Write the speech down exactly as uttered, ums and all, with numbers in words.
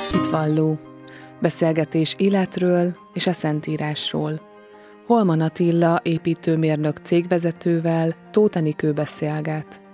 Hitvalló. Beszélgetés életről és a Szentírásról. Holman Attila építőmérnök cégvezetővel Tóth Enikő beszélget.